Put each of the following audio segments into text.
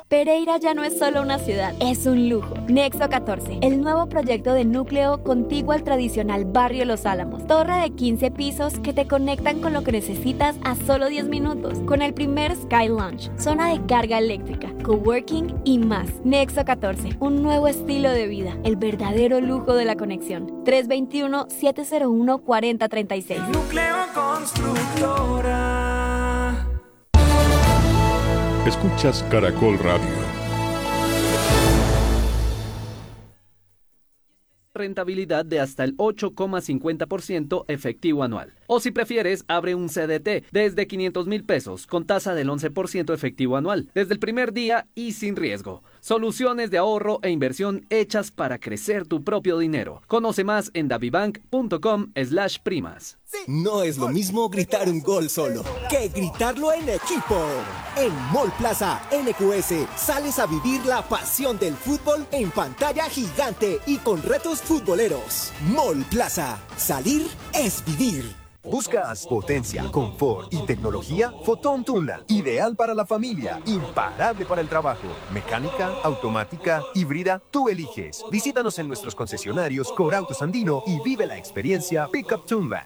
Pereira ya no es solo una ciudad, es un lujo. Nexo 14, el nuevo proyecto de núcleo contiguo al tradicional barrio Los Álamos. Torre de 15 pisos que te conectan con lo que necesitas a solo 10 minutos. Con el primer Sky Lounge, zona de carga eléctrica, coworking y más. Nexo 14, un nuevo estilo de vida, el verdadero lujo de la conexión. 321-701-4036. Núcleo Constructora. Escuchas Caracol Radio. Rentabilidad de hasta el 8,50% efectivo anual. O si prefieres, abre un CDT desde 500,000 pesos con tasa del 11% efectivo anual, desde el primer día y sin riesgo. Soluciones de ahorro e inversión hechas para crecer tu propio dinero. Conoce más en davibank.com/primas. No es lo mismo gritar un gol solo que gritarlo en equipo. En Mall Plaza NQS sales a vivir la pasión del fútbol en pantalla gigante y con retos futboleros. Mall Plaza, salir es vivir. ¿Buscas potencia, confort y tecnología? Fotón Tundra, ideal para la familia, imparable para el trabajo. Mecánica, automática, híbrida, tú eliges. Visítanos en nuestros concesionarios Corautos Andino y vive la experiencia Pickup Tundra.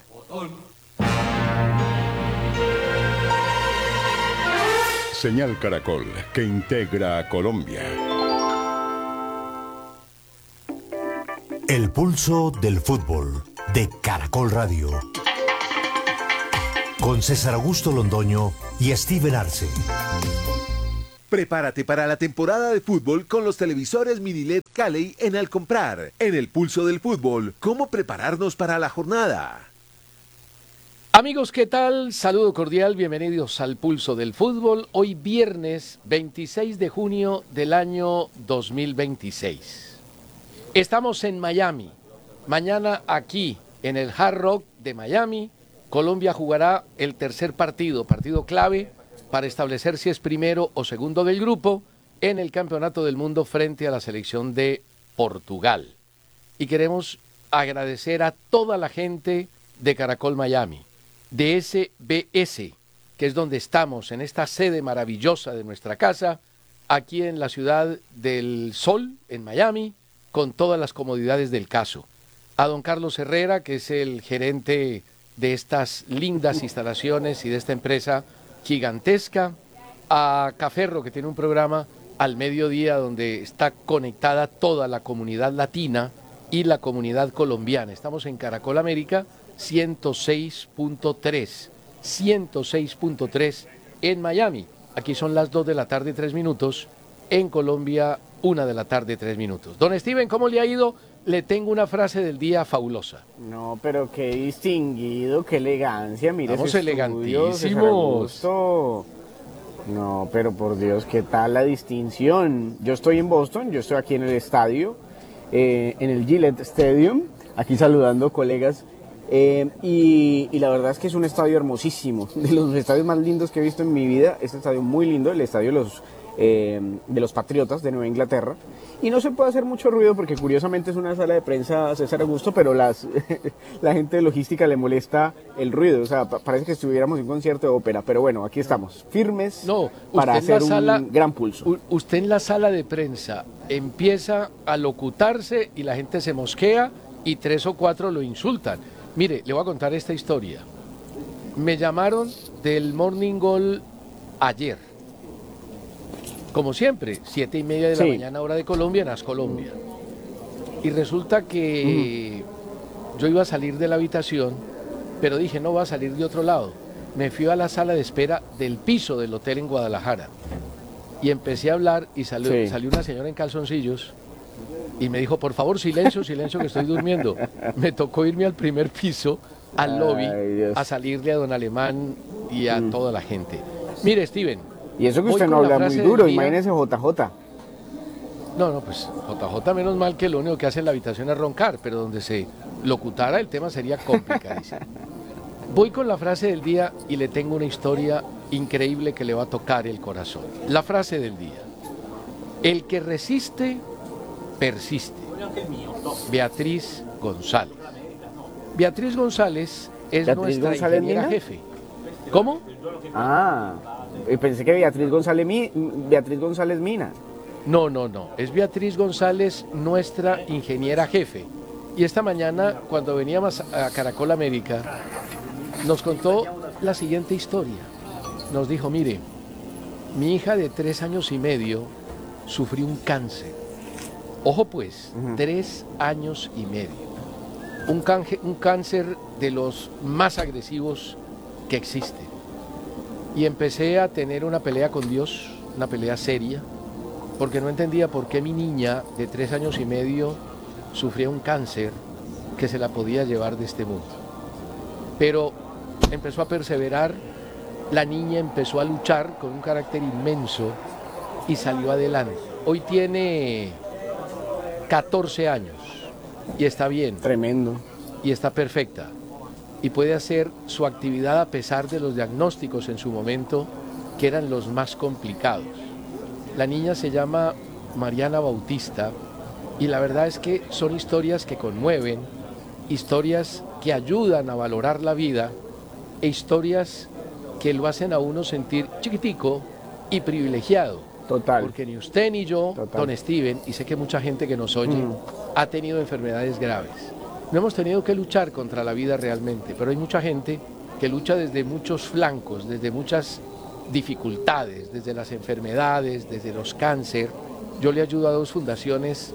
Señal Caracol, que integra a Colombia. El pulso del fútbol de Caracol Radio. Con César Augusto Londoño y Steven Arce. Prepárate para la temporada de fútbol con los televisores mini LED Calley en Al Comprar. En el pulso del fútbol, ¿cómo prepararnos para la jornada? Amigos, ¿qué tal? Saludo cordial, bienvenidos al Pulso del Fútbol. Hoy viernes 26 de junio del año 2026. Estamos en Miami. Mañana aquí en el Hard Rock de Miami, Colombia jugará el tercer partido clave para establecer si es primero o segundo del grupo en el Campeonato del Mundo frente a la selección de Portugal. Y queremos agradecer a toda la gente de Caracol Miami, de SBS, que es donde estamos, en esta sede maravillosa de nuestra casa, aquí en la ciudad del Sol, en Miami, con todas las comodidades del caso. A don Carlos Herrera, que es el gerente de estas lindas instalaciones y de esta empresa gigantesca, a Caferro, que tiene un programa al mediodía donde está conectada toda la comunidad latina y la comunidad colombiana. Estamos en Caracol América 106.3 en Miami. Aquí son las 2 de la tarde 3 minutos, en Colombia 1 de la tarde 3 minutos. Don Steven, ¿cómo le ha ido? Le tengo una frase del día fabulosa. No, pero qué distinguido, qué elegancia, mire. Estamos elegantísimos. No, pero por Dios, ¿qué tal la distinción? Yo estoy en Boston, yo estoy aquí en el estadio, en el Gillette Stadium, aquí saludando colegas, y la verdad es que es un estadio hermosísimo, de los estadios más lindos que he visto en mi vida. Este estadio muy lindo, el estadio de los Patriotas de Nueva Inglaterra, y no se puede hacer mucho ruido porque curiosamente es una sala de prensa César Augusto, pero la gente de logística le molesta el ruido, o sea, parece que estuviéramos en un concierto de ópera, pero bueno, aquí estamos, firmes para hacer un gran pulso. Usted en la sala de prensa empieza a locutarse y la gente se mosquea y 3 o 4 lo insultan. Mire, le voy a contar esta historia. Me llamaron del Morning Goal ayer, como siempre, 7:30 de la mañana, hora de Colombia, en As Colombia. Y resulta que yo iba a salir de la habitación, pero dije, no, voy a salir de otro lado. Me fui a la sala de espera del piso del hotel en Guadalajara. Y empecé a hablar y salió una señora en calzoncillos y me dijo, por favor, silencio, silencio, que estoy durmiendo. Me tocó irme al primer piso, al lobby, a salirle a don Alemán y a toda la gente. Mire, Steven. Y eso que usted no habla muy duro, imagínese JJ. No, pues JJ menos mal que lo único que hace en la habitación es roncar, pero donde se locutara el tema sería complicadísimo. Voy con la frase del día y le tengo una historia increíble que le va a tocar el corazón. La frase del día: el que resiste, persiste. Beatriz González. Beatriz González es nuestra ingeniera jefe. ¿Cómo? Pensé que Beatriz González Mina. No, es Beatriz González, nuestra ingeniera jefe. Y esta mañana, cuando veníamos a Caracol América, nos contó la siguiente historia. Nos dijo, mire, mi hija de 3 años y medio sufrió un cáncer. Ojo pues, 3 años y medio. Un cáncer de los más agresivos que existe. Y empecé a tener una pelea con Dios, una pelea seria, porque no entendía por qué mi niña de 3 años y medio sufría un cáncer que se la podía llevar de este mundo. Pero empezó a perseverar, la niña empezó a luchar con un carácter inmenso y salió adelante. Hoy tiene 14 años y está bien. Tremendo. Y está perfecta. Y puede hacer su actividad a pesar de los diagnósticos en su momento que eran los más complicados. La niña se llama Mariana Bautista y la verdad es que son historias que conmueven, historias que ayudan a valorar la vida e historias que lo hacen a uno sentir chiquitico y privilegiado. Total. Porque ni usted ni yo, Total. don Steven, y sé que mucha gente que nos oye, ha tenido enfermedades graves. No hemos tenido que luchar contra la vida realmente, pero hay mucha gente que lucha desde muchos flancos, desde muchas dificultades, desde las enfermedades, desde los cáncer. Yo le ayudo a 2 fundaciones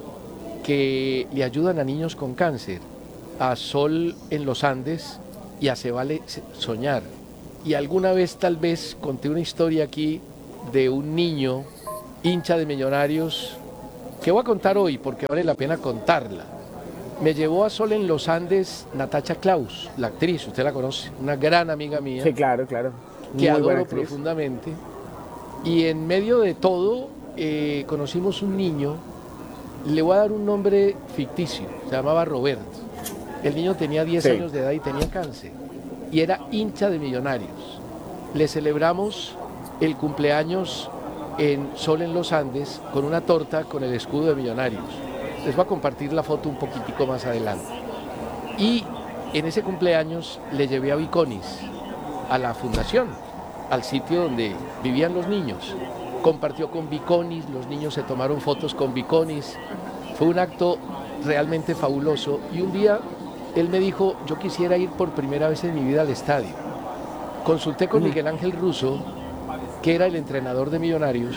que le ayudan a niños con cáncer, a Sol en los Andes y a Se Vale Soñar. Y alguna vez tal vez conté una historia aquí de un niño hincha de Millonarios que voy a contar hoy porque vale la pena contarla. Me llevó a Sol en los Andes Natacha Klaus, la actriz, usted la conoce, una gran amiga mía. Sí, claro, claro. Que adoro profundamente. Y en medio de todo conocimos un niño, le voy a dar un nombre ficticio, se llamaba Roberto. El niño tenía 10 años de edad y tenía cáncer. Y era hincha de Millonarios. Le celebramos el cumpleaños en Sol en los Andes con una torta con el escudo de Millonarios. Les voy a compartir la foto un poquitico más adelante. Y en ese cumpleaños le llevé a Viconis, a la fundación, al sitio donde vivían los niños. Compartió con Viconis, los niños se tomaron fotos con Viconis. Fue un acto realmente fabuloso. Y un día él me dijo, yo quisiera ir por primera vez en mi vida al estadio. Consulté con Miguel Ángel Russo, que era el entrenador de Millonarios,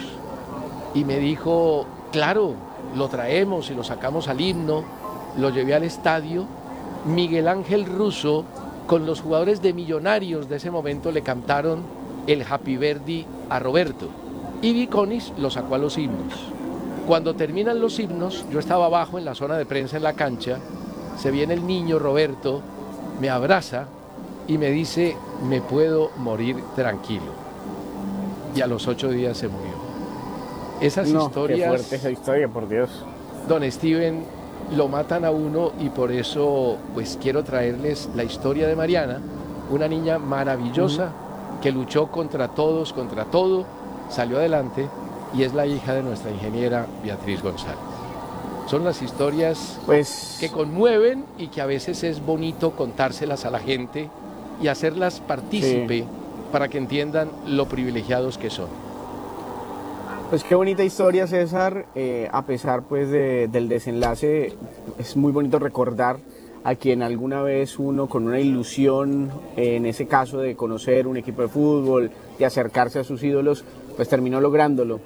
y me dijo, claro, lo traemos y lo sacamos al himno, lo llevé al estadio. Miguel Ángel Russo, con los jugadores de Millonarios de ese momento, le cantaron el Happy Birthday a Roberto, y Viconis lo sacó a los himnos. Cuando terminan los himnos, yo estaba abajo en la zona de prensa en la cancha, se viene el niño Roberto, me abraza y me dice, me puedo morir tranquilo. Y a los 8 días se murió. Esas historias... Qué fuerte esa historia, por Dios. Don Steven, lo matan a uno y por eso pues quiero traerles la historia de Mariana, una niña maravillosa que luchó contra todos, contra todo, salió adelante y es la hija de nuestra ingeniera Beatriz González. Son las historias que conmueven y que a veces es bonito contárselas a la gente y hacerlas partícipe para que entiendan lo privilegiados que son. Pues qué bonita historia, César. A pesar pues del desenlace, es muy bonito recordar a quien alguna vez uno con una ilusión, en ese caso de conocer un equipo de fútbol, de acercarse a sus ídolos, pues terminó lográndolo.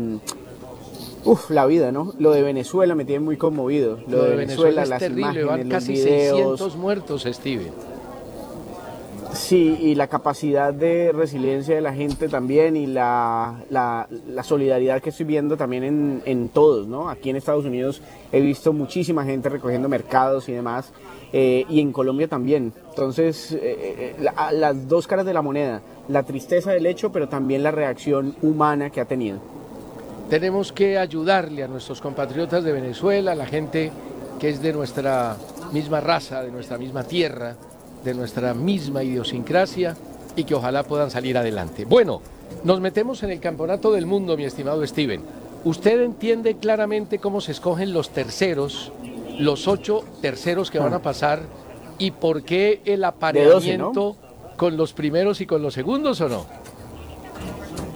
La vida, ¿no? Lo de Venezuela me tiene muy conmovido. Lo de Venezuela, es las terrible, imágenes, van casi los videos. 600 muertos, Steven. Sí, y la capacidad de resiliencia de la gente también y la solidaridad que estoy viendo también en todos, ¿no? Aquí en Estados Unidos he visto muchísima gente recogiendo mercados y demás, y en Colombia también. Entonces, las 2 caras de la moneda, la tristeza del hecho, pero también la reacción humana que ha tenido. Tenemos que ayudarle a nuestros compatriotas de Venezuela, a la gente que es de nuestra misma raza, de nuestra misma tierra, de nuestra misma idiosincrasia y que ojalá puedan salir adelante. Bueno, nos metemos en el campeonato del mundo, mi estimado Steven. ¿Usted entiende claramente cómo se escogen los terceros, los 8 terceros que van a pasar y por qué el apareamiento 12, ¿no? con los primeros y con los segundos o no?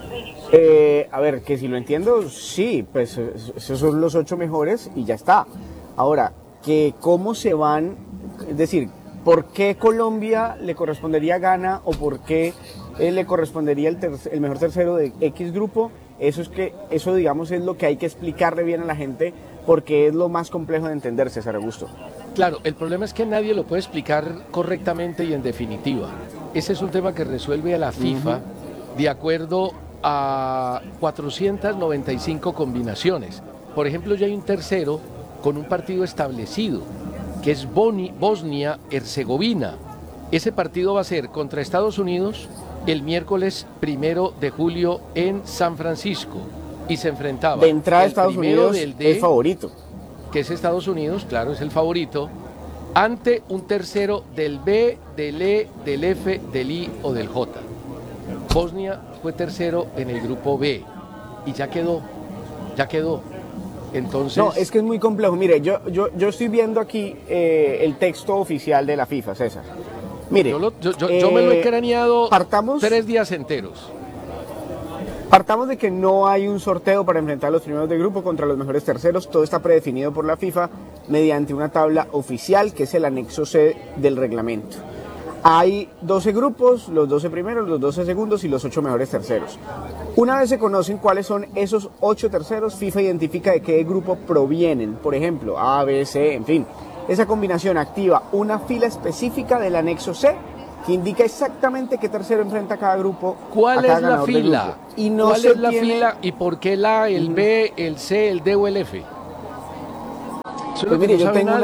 A ver, que si lo entiendo, sí, pues esos son los 8 mejores y ya está. Ahora, que cómo se van, es decir, ¿por qué Colombia le correspondería Ghana o por qué le correspondería el mejor tercero de X grupo? Eso digamos es lo que hay que explicarle bien a la gente porque es lo más complejo de entender, César Augusto. Claro, el problema es que nadie lo puede explicar correctamente y en definitiva. Ese es un tema que resuelve a la FIFA de acuerdo a 495 combinaciones. Por ejemplo, ya hay un tercero con un partido establecido, que es Bosnia-Herzegovina. Ese partido va a ser contra Estados Unidos el miércoles 1 de julio en San Francisco y se enfrentaba de entrada Estados Unidos es favorito, que es Estados Unidos, claro, es el favorito, ante un tercero del B, del E, del F, del I o del J. Bosnia fue tercero en el grupo B y ya quedó. Entonces... No, es que es muy complejo. Mire, yo estoy viendo aquí el texto oficial de la FIFA, César. Mire, yo me lo he craneado 3 días enteros. Partamos de que no hay un sorteo para enfrentar a los primeros de grupo contra los mejores terceros. Todo está predefinido por la FIFA mediante una tabla oficial que es el anexo C del reglamento. Hay 12 grupos, los 12 primeros, los 12 segundos y los 8 mejores terceros. Una vez se conocen cuáles son esos 8 terceros, FIFA identifica de qué grupo provienen. Por ejemplo, A, B, C, en fin. Esa combinación activa una fila específica del anexo C que indica exactamente qué tercero enfrenta cada grupo. ¿Cuál es la fila? Y no ¿Cuál es la fila y por qué el A, el B, el C, el D o el F? Pues mire, yo tengo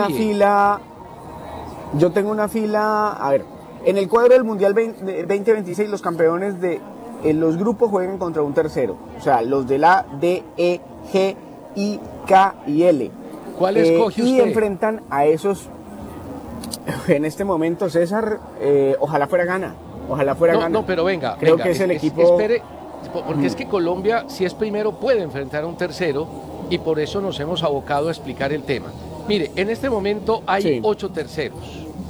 una fila, a ver, en el cuadro del Mundial 2026 los campeones de los grupos juegan contra un tercero, o sea, los de la D, E, G, I, K y L. ¿Cuál escoge usted? Y enfrentan a esos, en este momento, César, ojalá fuera Ghana, Ghana. No, pero venga, creo que es el equipo... Espere, porque es que Colombia, si es primero, puede enfrentar a un tercero y por eso nos hemos abocado a explicar el tema. Mire, en este momento hay 8 terceros.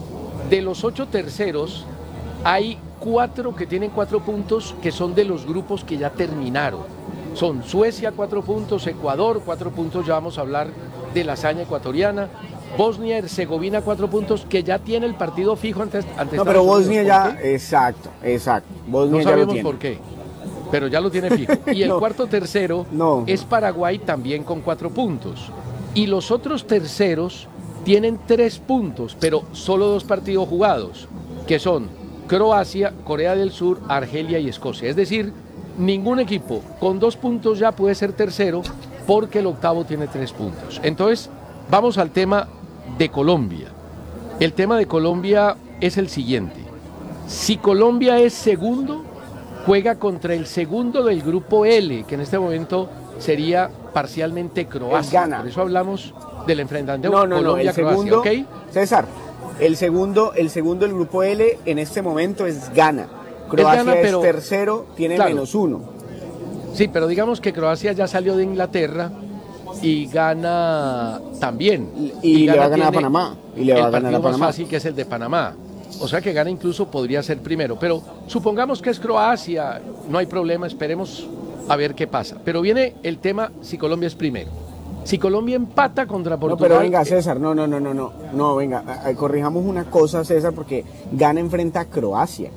De los 8 terceros, hay 4 que tienen 4 puntos que son de los grupos que ya terminaron. Son Suecia 4 puntos, Ecuador 4 puntos, ya vamos a hablar de la hazaña ecuatoriana, Bosnia-Herzegovina 4 puntos que ya tiene el partido fijo ante No, pero Bosnia ya, exacto. Bosnia no ya sabemos lo tiene. por qué, pero ya lo tiene fijo. Y el cuarto tercero es Paraguay también con 4 puntos. Y los otros terceros tienen 3 puntos, pero solo 2 partidos jugados, que son Croacia, Corea del Sur, Argelia y Escocia. Es decir, ningún equipo con 2 puntos ya puede ser tercero porque el octavo tiene 3 puntos. Entonces, vamos al tema de Colombia. El tema de Colombia es el siguiente. Si Colombia es segundo, juega contra el segundo del grupo L, que en este momento sería parcialmente Croacia. Por eso hablamos del enfrentamiento Colombia-Croacia, ¿ok? César, el segundo del grupo L en este momento es Ghana. Croacia es tercero, tiene -1. Sí, pero digamos que Croacia ya salió de Inglaterra y Ghana también. Y le va a ganar a Panamá. Y le va a ganar a Panamá. Más fácil que es el de Panamá. O sea que Ghana incluso podría ser primero. Pero supongamos que es Croacia, no hay problema, esperemos a ver qué pasa. Pero viene el tema si Colombia es primero. Si Colombia empata contra Portugal... No, pero venga, César, no, venga, corrijamos una cosa, César, porque Ghana enfrenta a Croacia.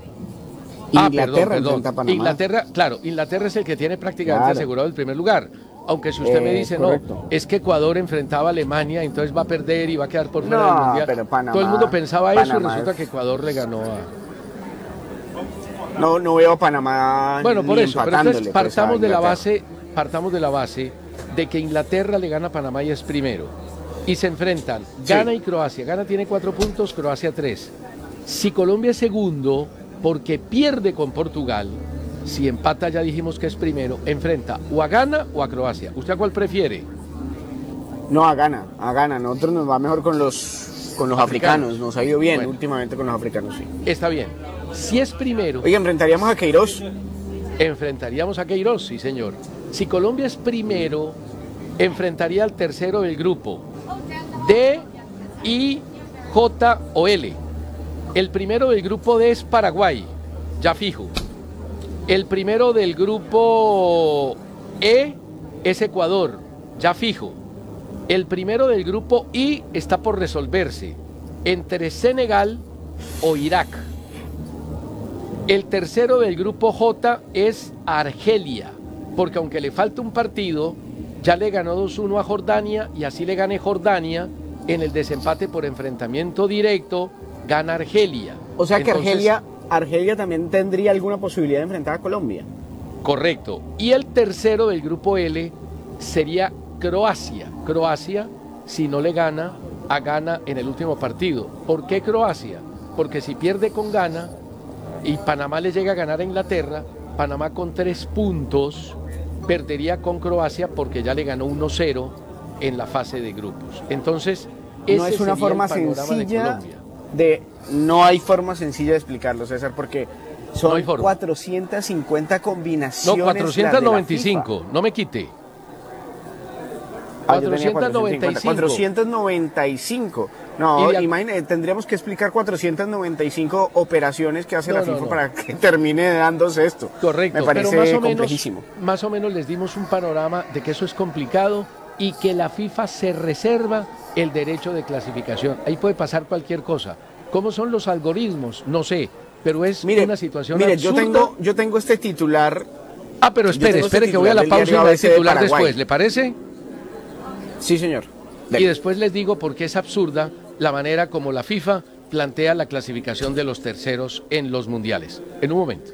Inglaterra enfrenta a Panamá. Inglaterra es el que tiene prácticamente asegurado el primer lugar. Aunque si usted me dice, correcto. Es que Ecuador enfrentaba a Alemania, entonces va a perder y va a quedar por fuera del Mundial. Pero Panamá, todo el mundo pensaba eso y resulta que Ecuador le ganó a... No veo a Panamá. Bueno, por eso, pero entonces partamos de la base de que Inglaterra le gana a Panamá y es primero. Y se enfrentan Ghana y Croacia. Ghana tiene 4 puntos, Croacia 3. Si Colombia es segundo, porque pierde con Portugal, si empata ya dijimos que es primero, enfrenta o a Ghana o a Croacia. ¿Usted a cuál prefiere? No, a Ghana. Nosotros nos va mejor con los africanos. Nos ha ido bien últimamente con los africanos, sí. Está bien. Si es primero... Oye, ¿enfrentaríamos a Queiroz? Enfrentaríamos a Queiroz, sí, señor. Si Colombia es primero, enfrentaría al tercero del grupo. D, I, J o L. El primero del grupo D es Paraguay, ya fijo. El primero del grupo E es Ecuador, ya fijo. El primero del grupo I está por resolverse entre Senegal o Irak. El tercero del grupo J es Argelia, porque aunque le falta un partido, ya le ganó 2-1 a Jordania y así le gane Jordania en el desempate por enfrentamiento directo, gana Argelia. O sea que Entonces, Argelia también tendría alguna posibilidad de enfrentar a Colombia. Correcto. Y el tercero del grupo L sería Croacia. Croacia, si no le gana, a Ghana en el último partido. ¿Por qué Croacia? Porque si pierde con Ghana y Panamá le llega a ganar a Inglaterra, Panamá con 3 puntos perdería con Croacia porque ya le ganó 1-0 en la fase de grupos. Entonces, no es una forma sencilla no hay forma sencilla de explicarlo, César, porque son 450 combinaciones. No, 495, no me quite. 495. No, imagínate, tendríamos que explicar 495 operaciones que hace la FIFA para que termine dándose esto. Correcto, me parece pero complejísimo. Más o menos les dimos un panorama de que eso es complicado y que la FIFA se reserva el derecho de clasificación. Ahí puede pasar cualquier cosa. ¿Cómo son los algoritmos? No sé, pero es una situación absurda. Yo tengo este titular. Ah, pero espere que voy a la pausa y voy a titular después, ¿le parece? Sí, señor. Y después les digo por qué es absurda la manera como la FIFA plantea la clasificación de los terceros en los mundiales. En un momento.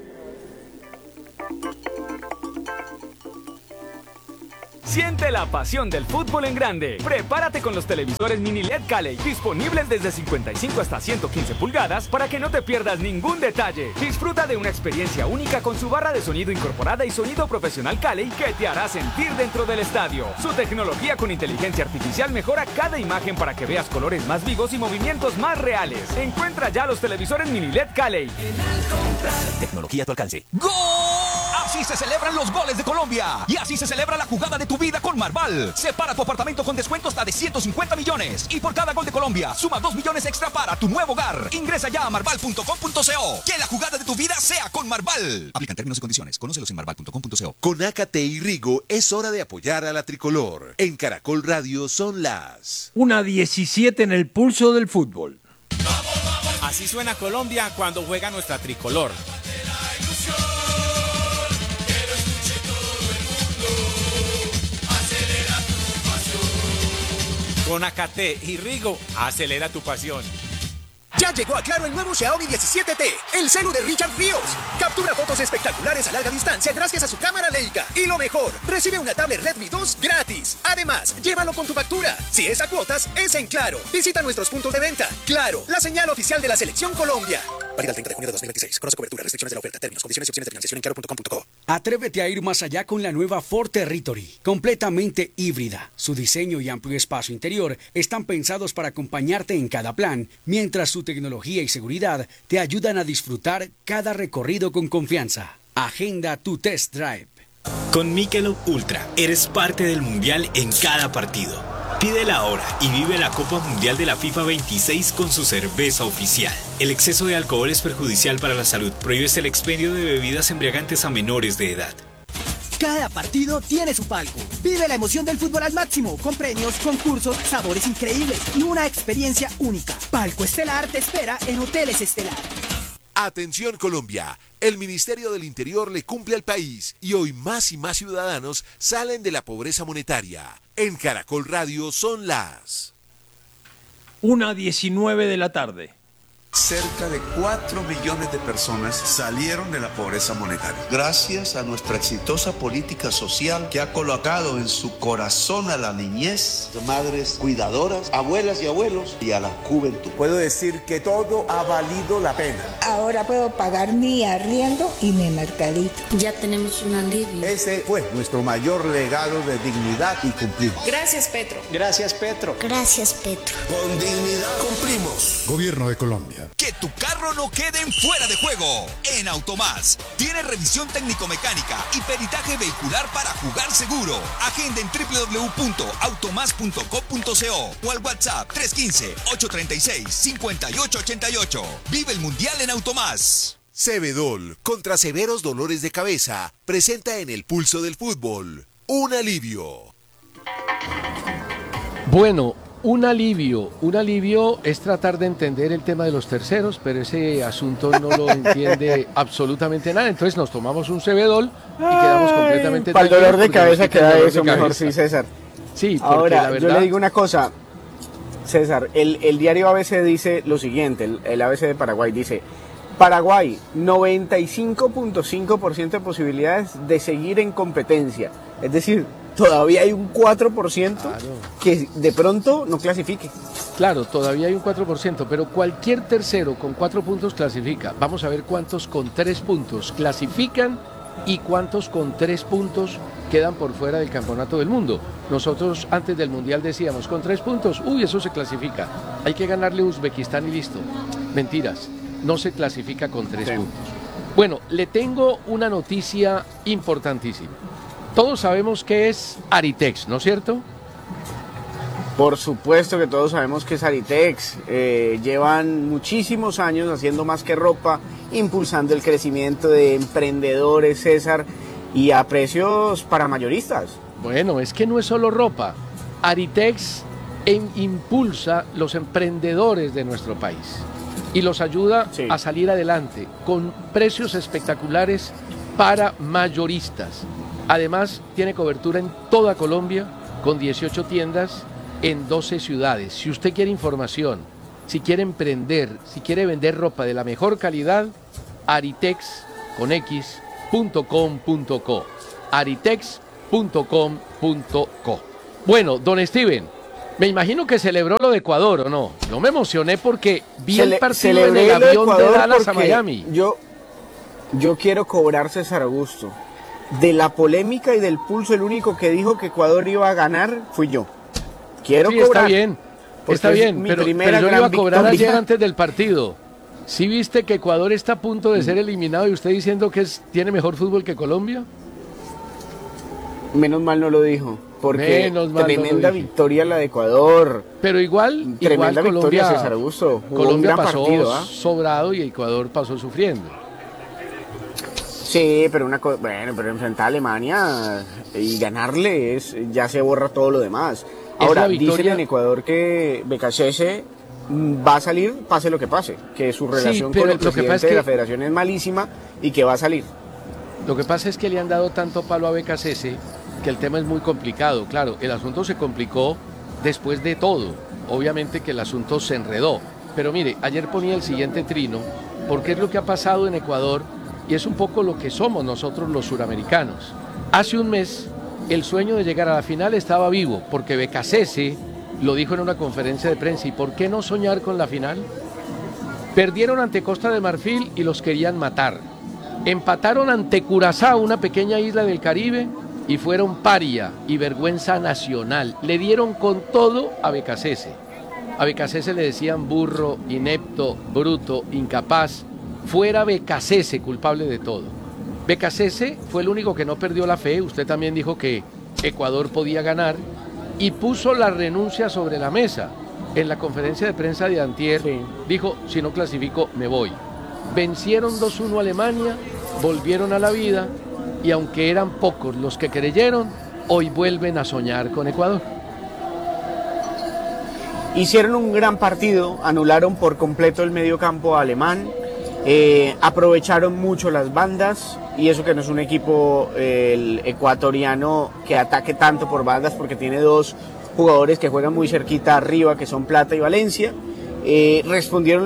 Siente la pasión del fútbol en grande. Prepárate con los televisores mini LED Calley, disponibles desde 55 hasta 115 pulgadas para que no te pierdas ningún detalle. Disfruta de una experiencia única con su barra de sonido incorporada y sonido profesional Calley que te hará sentir dentro del estadio. Su tecnología con inteligencia artificial mejora cada imagen para que veas colores más vivos y movimientos más reales. Encuentra ya los televisores mini LED Calley. Tecnología a tu alcance. ¡Gol! Así se celebran los goles de Colombia. Y así se celebra la jugada de tu vida con Marval. Separa tu apartamento con descuento hasta de 150 millones. Y por cada gol de Colombia, suma 2 millones extra para tu nuevo hogar. Ingresa ya a marval.com.co. Que la jugada de tu vida sea con Marval. Aplican términos y condiciones. Conócelos en marval.com.co. Con Ácate y Rigo es hora de apoyar a la tricolor. En Caracol Radio son las 1:17 en el pulso del fútbol. Así suena Colombia cuando juega nuestra tricolor. Con Ácate y Rigo, acelera tu pasión. Ya llegó a Claro el nuevo Xiaomi 17T, el celu de Richard Ríos. Captura fotos espectaculares a larga distancia gracias a su cámara Leica. Y lo mejor, recibe una tablet Redmi 2 gratis. Además, llévalo con tu factura. Si es a cuotas, es en Claro. Visita nuestros puntos de venta. Claro, la señal oficial de la Selección Colombia. Válida el 30 de junio de 2026. Conoce cobertura, restricciones de la oferta, términos, condiciones y opciones de financiación en claro.com.co. Atrévete a ir más allá con la nueva Ford Territory, completamente híbrida. Su diseño y amplio espacio interior están pensados para acompañarte en cada plan, mientras su tecnología y seguridad te ayudan a disfrutar cada recorrido con confianza. Agenda tu test drive. Con Michelob Ultra, eres parte del Mundial en cada partido. Pídela ahora y vive la Copa Mundial de la FIFA 26 con su cerveza oficial. El exceso de alcohol es perjudicial para la salud. Prohíbes el expendio de bebidas embriagantes a menores de edad. Cada partido tiene su palco. Vive la emoción del fútbol al máximo, con premios, concursos, sabores increíbles y una experiencia única. Palco Estelar te espera en Hoteles Estelar. Atención Colombia, el Ministerio del Interior le cumple al país y hoy más y más ciudadanos salen de la pobreza monetaria. En Caracol Radio son las 1:19 de la tarde. Cerca de 4 millones de personas salieron de la pobreza monetaria. Gracias a nuestra exitosa política social que ha colocado en su corazón a la niñez, madres cuidadoras, abuelas y abuelos y a la juventud. Puedo decir que todo ha valido la pena. Ahora puedo pagar mi arriendo y mi mercadito. Ya tenemos un alivio. Ese fue nuestro mayor legado de dignidad y cumplimos. Gracias, Petro. Gracias, Petro. Gracias, Petro. Con dignidad cumplimos. Gobierno de Colombia. Que tu carro no quede en fuera de juego. En Automás tiene revisión técnico-mecánica y peritaje vehicular para jugar seguro. Agenda en www.automas.com.co o al WhatsApp 315-836-5888. Vive el Mundial en Automás. Cebedol, contra severos dolores de cabeza, presenta en el Pulso del Fútbol un alivio. Bueno, un alivio es tratar de entender el tema de los terceros, pero ese asunto no lo entiende absolutamente nada. Entonces nos tomamos un Cebedol y quedamos completamente para el dolor de cabeza queda eso mejor, sí, César. Sí, ahora, la verdad... yo le digo una cosa, César, el diario ABC dice lo siguiente, el ABC de Paraguay dice: Paraguay, 95.5% de posibilidades de seguir en competencia. Es decir, todavía hay un 4% que de pronto no clasifique. Claro, todavía hay un 4%, pero cualquier tercero con 4 puntos clasifica. Vamos a ver cuántos con 3 puntos clasifican y cuántos con 3 puntos quedan por fuera del campeonato del mundo. Nosotros antes del Mundial decíamos, con 3 puntos, eso se clasifica. Hay que ganarle a Uzbekistán y listo. Mentiras. No se clasifica con 3 puntos. Bueno, le tengo una noticia importantísima. Todos sabemos que es Aritex, ¿no es cierto? Por supuesto que todos sabemos que es Aritex. Llevan muchísimos años haciendo más que ropa, impulsando el crecimiento de emprendedores, César, y a precios para mayoristas. Bueno, es que no es solo ropa. Aritex impulsa los emprendedores de nuestro país y los ayuda a salir adelante con precios espectaculares para mayoristas. Además, tiene cobertura en toda Colombia con 18 tiendas en 12 ciudades. Si usted quiere información, si quiere emprender, si quiere vender ropa de la mejor calidad, aritex.com.co. aritex.com.co. Bueno, don Steven, me imagino que celebró lo de Ecuador, ¿o no? No me emocioné porque vi el partido en el avión de Dallas a Miami. Yo quiero cobrar, César Augusto. De la polémica y del pulso, el único que dijo que Ecuador iba a ganar fui yo. Quiero cobrar. Está bien, pero yo le iba a cobrar ayer antes del partido. ¿Sí viste que Ecuador está a punto de ser eliminado y usted diciendo que tiene mejor fútbol que Colombia? Menos mal no lo dijo. Porque tremenda victoria la de Ecuador. Pero igual victoria, Colombia, César Augusto. Colombia pasó sobrado y Ecuador pasó sufriendo. Sí, pero pero enfrentar a Alemania y ganarle ya se borra todo lo demás. Ahora, dicen en Ecuador que Becasese va a salir, pase lo que pase, que su relación con el presidente de la federación es malísima y que va a salir. Lo que pasa es que le han dado tanto palo a Becasese que el tema es muy complicado. Claro, el asunto se complicó después de todo. Obviamente que el asunto se enredó. Pero mire, ayer ponía el siguiente trino, porque es lo que ha pasado en Ecuador y es un poco lo que somos nosotros los suramericanos. Hace un mes, el sueño de llegar a la final estaba vivo, porque Becasese lo dijo en una conferencia de prensa. ¿Y por qué no soñar con la final? Perdieron ante Costa de Marfil y los querían matar. Empataron ante Curazao, una pequeña isla del Caribe, y fueron paria y vergüenza nacional. Le dieron con todo a Becasese. A Becasese le decían burro, inepto, bruto, incapaz. Fuera Becasese, culpable de todo. Becasese fue el único que no perdió la fe. Usted también dijo que Ecuador podía ganar y puso la renuncia sobre la mesa. En la conferencia de prensa de antier dijo, si no clasifico me voy. Vencieron 2-1 a Alemania, volvieron a la vida y aunque eran pocos los que creyeron, hoy vuelven a soñar con Ecuador. Hicieron un gran partido, anularon por completo el mediocampo alemán, aprovecharon mucho las bandas, y eso que no es un equipo el ecuatoriano que ataque tanto por bandas, porque tiene dos jugadores que juegan muy cerquita arriba, que son Plata y Valencia. Respondió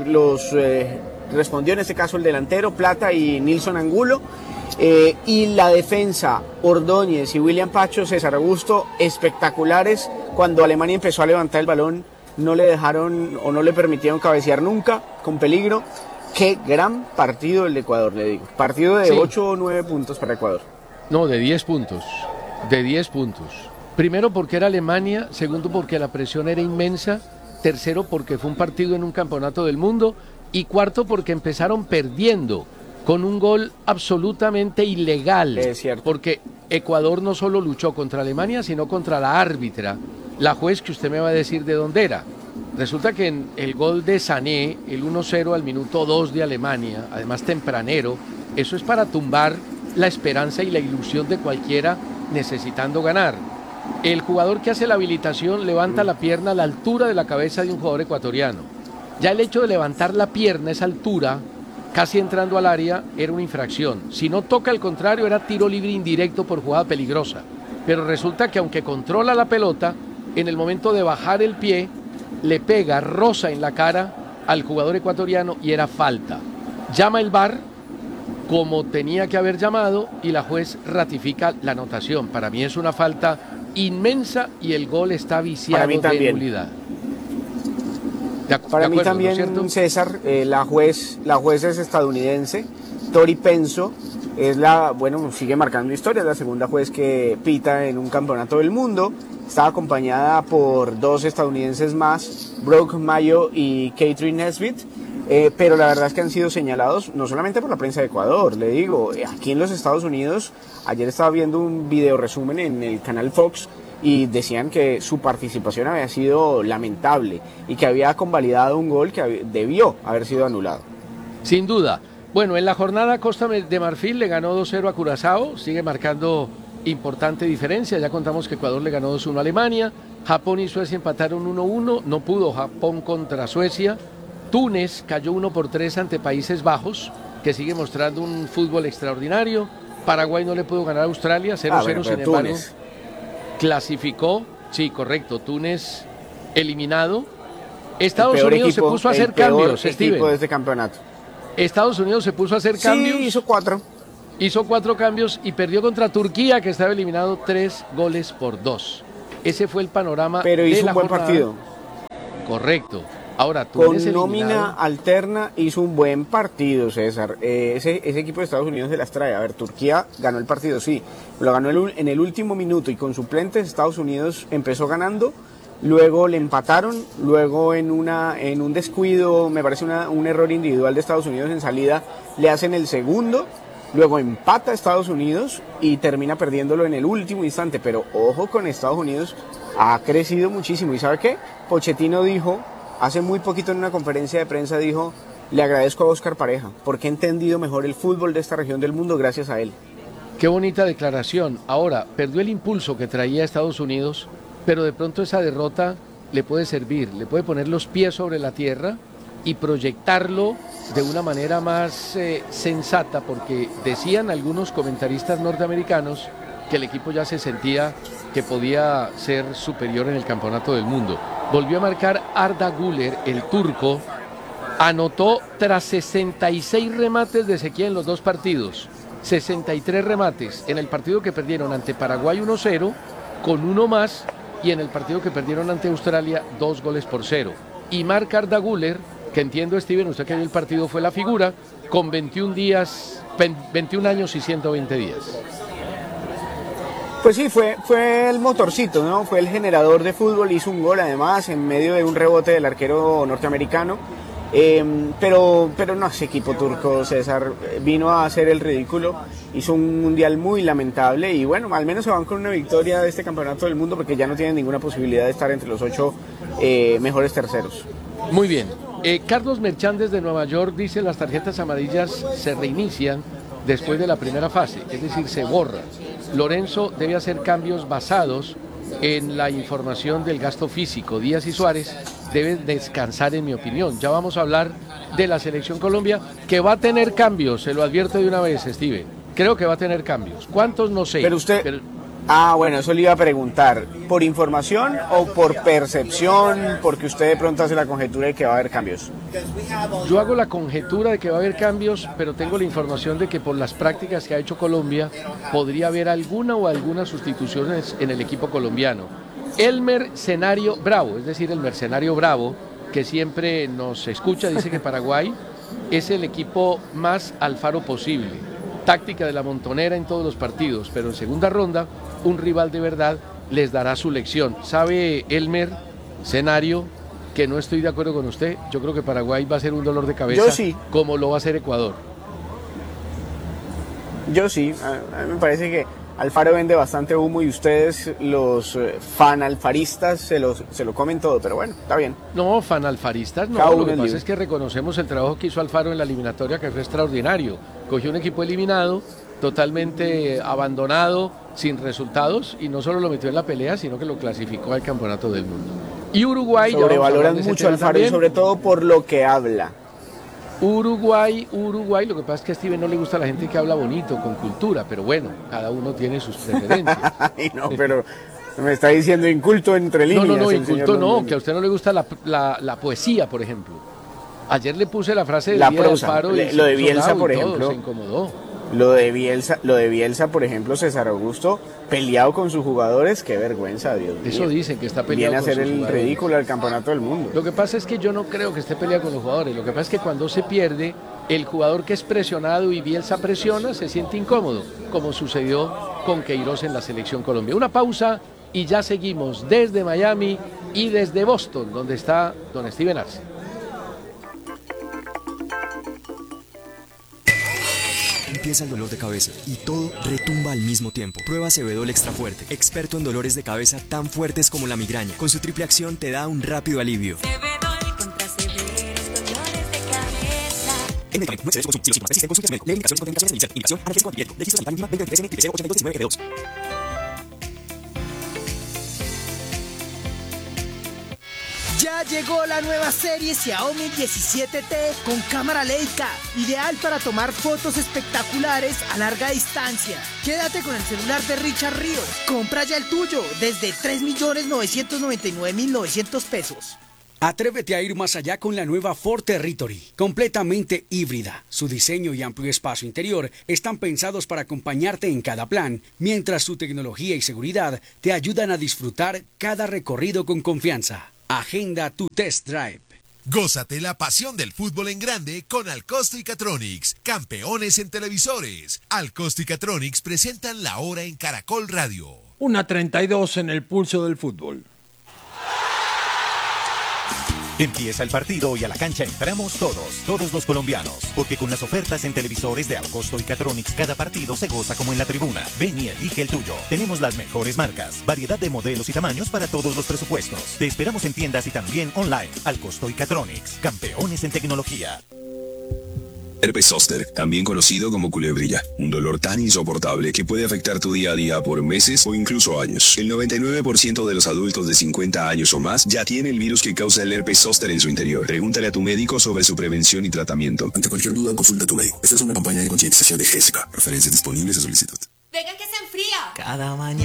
en este caso el delantero, Plata y Nilson Angulo. Y la defensa, Ordóñez y William Pacho, César Augusto, espectaculares. Cuando Alemania empezó a levantar el balón, no le dejaron o no le permitieron cabecear nunca, con peligro. Qué gran partido el de Ecuador, le digo. Partido de 8 o 9 puntos para Ecuador. No, de 10 puntos. De 10 puntos. Primero porque era Alemania, segundo porque la presión era inmensa, tercero porque fue un partido en un campeonato del mundo y cuarto porque empezaron perdiendo con un gol absolutamente ilegal. Es cierto. Porque Ecuador no solo luchó contra Alemania, sino contra la árbitra, la juez que usted me va a decir de dónde era. Resulta que en el gol de Sané, el 1-0 al minuto 2 de Alemania, además tempranero, eso es para tumbar la esperanza y la ilusión de cualquiera necesitando ganar. El jugador que hace la habilitación levanta la pierna a la altura de la cabeza de un jugador ecuatoriano. Ya el hecho de levantar la pierna a esa altura, casi entrando al área, era una infracción. Si no toca al contrario, era tiro libre indirecto por jugada peligrosa. Pero resulta que aunque controla la pelota, en el momento de bajar el pie, le pega, roza en la cara al jugador ecuatoriano y era falta. Llama el VAR como tenía que haber llamado y la juez ratifica la anotación. Para mí es una falta inmensa y el gol está viciado de nulidad. Para mí también, ¿no, César? La juez es estadounidense, Tori Penso, sigue marcando historia, es la segunda juez que pita en un campeonato del mundo. Está acompañada por 2 estadounidenses más, Brooke Mayo y Catherine Nesbitt, pero la verdad es que han sido señalados no solamente por la prensa de Ecuador, le digo, aquí en los Estados Unidos, ayer estaba viendo un video resumen en el canal Fox y decían que su participación había sido lamentable y que había convalidado un gol que debió haber sido anulado. Sin duda. Bueno, en la jornada Costa de Marfil le ganó 2-0 a Curazao, sigue marcando importante diferencia, ya contamos que Ecuador le ganó 2-1 a Alemania, Japón y Suecia empataron 1-1, no pudo Japón contra Suecia, Túnez cayó 1-3 ante Países Bajos, que sigue mostrando un fútbol extraordinario, Paraguay no le pudo ganar a Australia, 0-0 sin embargo, Túnez clasificó, sí, correcto, Túnez eliminado, Estados Unidos se puso a hacer cambios, Steven. De este campeonato. Estados Unidos se puso a hacer cambios. Sí, hizo 4. Hizo 4 cambios y perdió contra Turquía, que estaba eliminado 3-2. Ese fue el panorama de la jornada. Pero hizo un buen partido. Correcto. Ahora, con nómina alterna hizo un buen partido, César. Ese equipo de Estados Unidos se las trae. A ver, Turquía ganó el partido, sí. Lo ganó en el último minuto y con suplentes Estados Unidos empezó ganando. Luego le empataron, luego en un descuido, me parece un error individual de Estados Unidos en salida, le hacen el segundo, luego empata Estados Unidos y termina perdiéndolo en el último instante. Pero ojo con Estados Unidos, ha crecido muchísimo. ¿Y sabe qué? Pochettino dijo, hace muy poquito en una conferencia de prensa, dijo, le agradezco a Óscar Pareja, porque he entendido mejor el fútbol de esta región del mundo gracias a él. Qué bonita declaración. Ahora, perdió el impulso que traía Estados Unidos, pero de pronto esa derrota le puede servir, le puede poner los pies sobre la tierra y proyectarlo de una manera más sensata, porque decían algunos comentaristas norteamericanos que el equipo ya se sentía que podía ser superior en el campeonato del mundo. Volvió a marcar Arda Güler, el turco, anotó tras 66 remates de sequía en los 2 partidos, 63 remates en el partido que perdieron ante Paraguay 1-0, con 1 más, y en el partido que perdieron ante Australia 2-0. Y marca Arda Güler, que entiendo, Steven, usted que vio el partido, fue la figura, con 21 años y 120 días. Pues sí, fue el motorcito, ¿no? Fue el generador de fútbol, hizo un gol además en medio de un rebote del arquero norteamericano. Pero no, ese equipo turco, César, vino a hacer el ridículo, hizo un mundial muy lamentable y bueno, al menos se van con una victoria de este campeonato del mundo porque ya no tienen ninguna posibilidad de estar entre los 8 mejores terceros. Muy bien. Carlos Merchán desde Nueva York dice: las tarjetas amarillas se reinician después de la primera fase, es decir, se borra. Lorenzo debe hacer cambios basados en la información del gasto físico. Díaz y Suárez deben descansar, en mi opinión. Ya vamos a hablar de la Selección Colombia, que va a tener cambios, se lo advierto de una vez, Steven. Creo que va a tener cambios. ¿Cuántos? No sé. Pero usted... bueno, eso le iba a preguntar. ¿Por información o por percepción? Porque usted de pronto hace la conjetura de que va a haber cambios. Yo hago la conjetura de que va a haber cambios, pero tengo la información de que por las prácticas que ha hecho Colombia, podría haber algunas sustituciones en el equipo colombiano. El mercenario Bravo, es decir, el mercenario Bravo, que siempre nos escucha, dice que Paraguay es el equipo más Alfaro posible. Táctica de la montonera en todos los partidos, pero en segunda ronda un rival de verdad les dará su lección. ¿Sabe, Elmer, escenario, que no estoy de acuerdo con usted? Yo creo que Paraguay va a ser un dolor de cabeza. Yo sí. Como lo va a hacer Ecuador. Yo sí, a mí me parece que Alfaro vende bastante humo y ustedes, los fanalfaristas, se lo comen todo, pero bueno, está bien. No, fanalfaristas no, lo que pasa es que reconocemos el trabajo que hizo Alfaro en la eliminatoria, que fue extraordinario. Cogió un equipo eliminado, totalmente abandonado, sin resultados, y no solo lo metió en la pelea, sino que lo clasificó al campeonato del mundo. Y Uruguay... Sobrevaloran mucho a Alfaro y sobre todo por lo que habla. Uruguay, lo que pasa es que a Steven no le gusta la gente que habla bonito, con cultura, pero bueno, cada uno tiene sus preferencias. Ay, no, pero me está diciendo inculto entre líneas. No, inculto no, que a usted no le gusta la poesía, por ejemplo. Ayer le puse la frase de Alfaro y lo de Bielsa, por ejemplo, se incomodó. Lo de Bielsa, por ejemplo, César Augusto, peleado con sus jugadores, qué vergüenza, Dios mío. Eso dicen que está peleado con sus jugadores. Viene a hacer el ridículo al campeonato del mundo. Lo que pasa es que yo no creo que esté peleado con los jugadores. Lo que pasa es que cuando se pierde, el jugador que es presionado y Bielsa presiona, se siente incómodo, como sucedió con Queiroz en la Selección Colombia. Una pausa y ya seguimos desde Miami y desde Boston, donde está don Steven Arce. Empieza el dolor de cabeza y todo retumba al mismo tiempo. Prueba Sebedol Extra Fuerte, experto en dolores de cabeza tan fuertes como la migraña. Con su triple acción te da un rápido alivio. Sebedol contra severos dolores de cabeza. En medicamento, no excedes consumo, si consulta médico. Lee indicaciones contra indicaciones de iniciación, analgésico antibiótico. Registro sanitario 2023 N 8219 G2. Ya llegó la nueva serie Xiaomi 17T con cámara Leica, ideal para tomar fotos espectaculares a larga distancia. Quédate con el celular de Richard Ríos. Compra ya el tuyo desde 3.999.900 pesos. Atrévete a ir más allá con la nueva Ford Territory, completamente híbrida. Su diseño y amplio espacio interior están pensados para acompañarte en cada plan, mientras su tecnología y seguridad te ayudan a disfrutar cada recorrido con confianza. Agenda tu test drive. Gózate la pasión del fútbol en grande con Alcosto y Catronics, campeones en televisores. Alcosto y Catronics presentan la hora en Caracol Radio. 1:32 en el pulso del fútbol. Empieza el partido y a la cancha entramos todos los colombianos, porque con las ofertas en televisores de Alcosto y Catronics cada partido se goza como en la tribuna. Ven y elige el tuyo. Tenemos las mejores marcas, variedad de modelos y tamaños para todos los presupuestos. Te esperamos en tiendas y también online. Alcosto y Catronics, campeones en tecnología. Herpes zóster, también conocido como culebrilla, un dolor tan insoportable que puede afectar tu día a día por meses o incluso años. El 99% de los adultos de 50 años o más ya tiene el virus que causa el herpes zóster en su interior. Pregúntale a tu médico sobre su prevención y tratamiento. Ante cualquier duda, consulta a tu médico. Esta es una campaña de concientización de Jessica. Referencias disponibles a solicitud. Venga que se enfría. Cada mañana